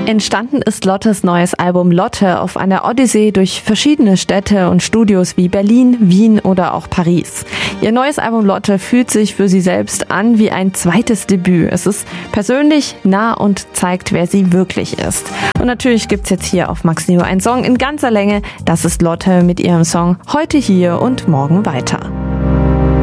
Entstanden ist Lottes neues Album Lotte auf einer Odyssee durch verschiedene Städte und Studios wie Berlin, Wien oder auch Paris. Ihr neues Album Lotte fühlt sich für sie selbst an wie ein zweites Debüt. Es ist persönlich, nah und zeigt, wer sie wirklich ist. Und natürlich gibt's jetzt hier auf Max Neo einen Song in ganzer Länge. Das ist Lotte mit ihrem Song Heute hier und morgen weiter.